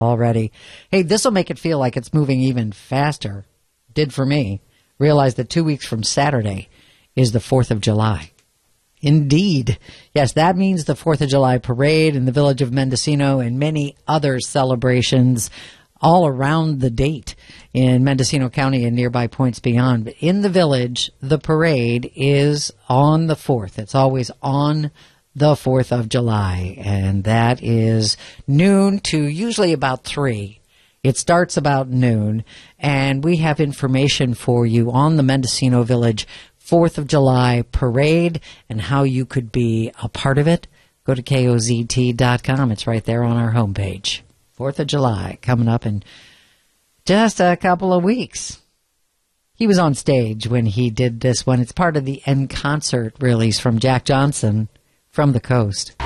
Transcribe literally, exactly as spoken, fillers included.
already. Hey, this will make it feel like it's moving even faster. Did for me. Realize that two weeks from Saturday is the fourth of July. Indeed. Yes, that means the fourth of July parade in the village of Mendocino and many other celebrations all around the date in Mendocino County and nearby points beyond. But in the village, the parade is on the fourth. It's always on the fourth of July, and that is noon to usually about three. It starts about noon, and we have information for you on the Mendocino Village fourth of July parade and how you could be a part of it. Go to K O Z T dot com. It's right there on our homepage. fourth of July coming up in just a couple of weeks. He was on stage when he did this one. It's part of the En Concert release from Jack Johnson from the Coast.